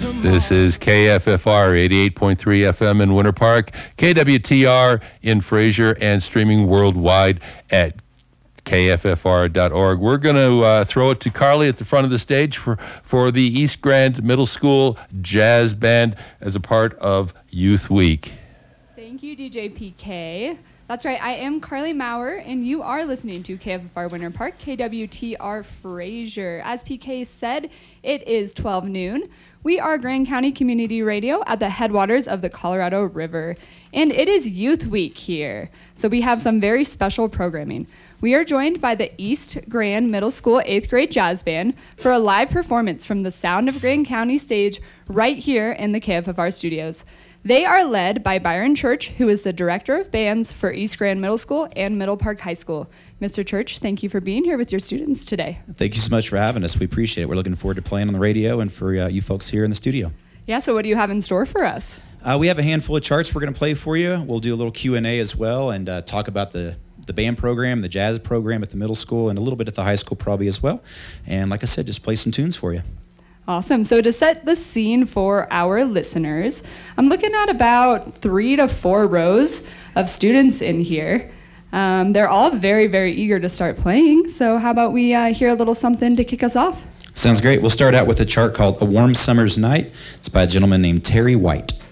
This is KFFR 88.3 FM in Winter Park, KWTR in Fraser, and streaming worldwide at KFFR.org. We're going to throw it to Carly at the front of the stage for the East Grand Middle School Jazz Band as a part of Youth Week. Thank you, DJ PK. That's right, I am Carly Maurer, and you are listening to KFFR Winter Park, KWTR Fraser. As PK said, it is 12 noon. We are Grand County Community Radio at the headwaters of the Colorado River, and it is Youth Week here, so we have some very special programming. We are joined by the East Grand Middle School 8th grade jazz band for a live performance from the Sound of Grand County stage right here in the KFFR studios. They are led by Byron Church, who is the director of bands for East Grand Middle School and Middle Park High School. Mr. Church, thank you for being here with your students today. Thank you so much for having us. We appreciate it. We're looking forward to playing on the radio and for you folks here in the studio. Yeah, so what do you have in store for us? We have a handful of charts we're going to play for you. We'll do a little Q&A as well and talk about the band program, the jazz program at the middle school, and a little bit at the high school probably as well. And like I said, just play some tunes for you. Awesome. So to set the scene for our listeners, I'm looking at about 3 to 4 rows of students in here. They're all very, very eager to start playing. So how about we hear a little something to kick us off? Sounds great. We'll start out with a chart called A Warm Summer's Night. It's by a gentleman named Terry White.